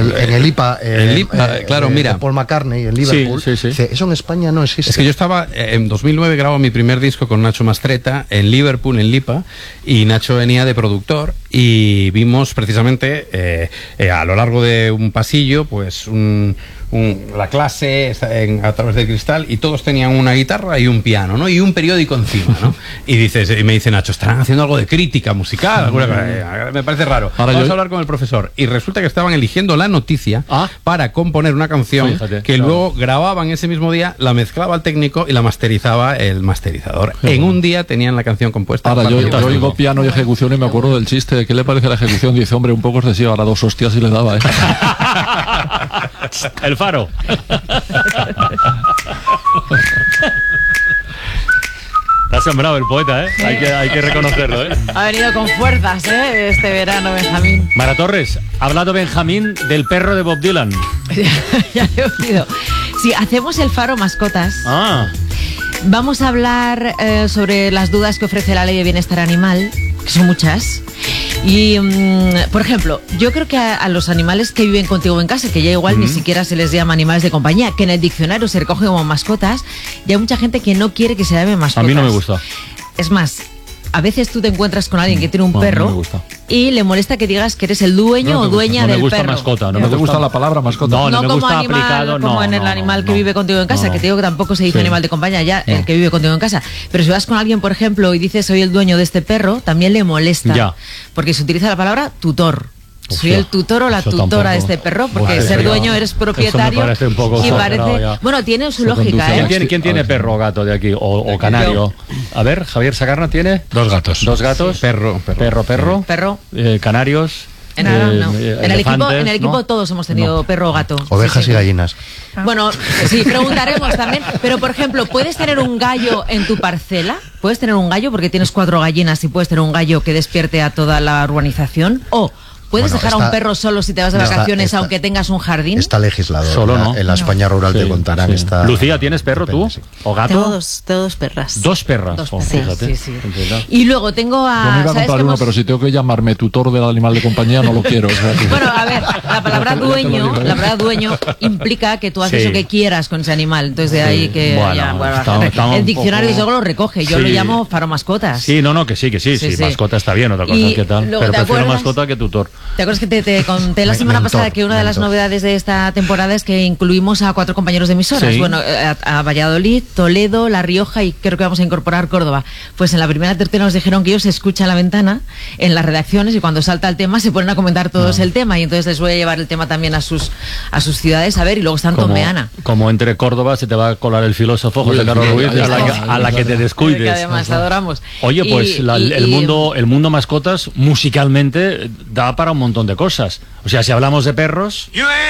en el IPA, claro, mira, Paul McCartney en Liverpool. Sí. Dice, eso en España no existe. Es que yo estaba en 2009, grabo mi primer disco con Nacho Mastreta en Liverpool, en Lipa, y Nacho venía de productor y vimos precisamente a lo largo de un pasillo, pues la clase a través del cristal, y todos tenían una guitarra y un piano, ¿no? Y un periódico encima, ¿no? Y me dice Nacho, ¿estarán haciendo algo de crítica musical? Me parece raro. Vamos a hablar con el profesor. Y resulta que estaban eligiendo la noticia para componer una canción luego grababan ese mismo día, la mezclaba el técnico y la masterizaba el masterizador. En un día tenían la canción compuesta. Ahora, yo oigo piano y ejecución y me acuerdo del chiste. ¿Qué le parece la ejecución? Dice, hombre, un poco excesivo, ahora 2 hostias y le daba, El Faro. Te ha sembrado el poeta, hay que reconocerlo, Ha venido con fuerzas, este verano, Benjamín. Mara Torres, ha hablado Benjamín del perro de Bob Dylan. Ya he oído. Sí, hacemos el Faro Mascotas. Vamos a hablar sobre las dudas que ofrece la ley de bienestar animal, que son muchas. Y, por ejemplo, yo creo que a los animales que viven contigo en casa, que ya igual ni siquiera se les llama animales de compañía, que en el diccionario se recogen como mascotas, y hay mucha gente que no quiere que se llame mascotas. A mí no me gusta. Es más, a veces tú te encuentras con alguien que tiene un perro y le molesta que digas que eres el dueño o dueña del perro. No me gusta mascota. No me gusta la palabra mascota. No me como gusta animal, aplicado. como en el animal que vive contigo en casa, que te digo que tampoco se dice animal de compañía, ya el que vive contigo en casa. Pero si vas con alguien, por ejemplo, y dices soy el dueño de este perro, también le molesta. Porque se utiliza la palabra tutor. Soy el tutor o la tutora de este perro, porque ser dueño eres propietario. Y parece. Bueno, tiene su lógica, ¿Quién tiene perro o gato de aquí? O canario. A ver, Javier Sagarna tiene 2 gatos. 2 gatos. Perro. Canarios. En el equipo todos hemos tenido perro o gato. Ovejas y gallinas. Bueno, sí, preguntaremos también. Pero, por ejemplo, ¿puedes tener un gallo en tu parcela? ¿Puedes tener un gallo porque tienes 4 gallinas y puedes tener un gallo que despierte a toda la urbanización? ¿O puedes dejar a un perro solo si te vas de vacaciones aunque tengas un jardín? Está legislado. Solo no. En la España rural te contarán. Lucía, ¿tienes perro tú? ¿O gato? Tengo dos perras. 2 perras. Sí. Y luego tengo a... Yo me iba a comprar uno, pero si tengo que llamarme tutor del animal de compañía, no lo quiero. Bueno, a ver, la palabra dueño implica que tú haces lo que quieras con ese animal. Entonces de ahí que... el diccionario desde luego lo recoge. Yo lo llamo Faro Mascotas. Sí, que sí. Mascota está bien, otra cosa es que tal. Pero prefiero mascota que tutor. ¿Te acuerdas que te conté la semana pasada que una de las novedades de esta temporada es que incluimos a 4 compañeros de emisoras? Bueno, a Valladolid, Toledo, La Rioja y creo que vamos a incorporar Córdoba. Pues en la primera tertulia nos dijeron que ellos se escuchan la ventana en las redacciones y cuando salta el tema se ponen a comentar todos el tema, y entonces les voy a llevar el tema también a sus ciudades, a ver, y luego están Tomeana. Como entre Córdoba se te va a colar el filósofo José Carlos Ruiz a la que te descuides. Que además adoramos. Oye, pues el mundo mascotas musicalmente da para un montón de cosas. O sea, si hablamos de perros...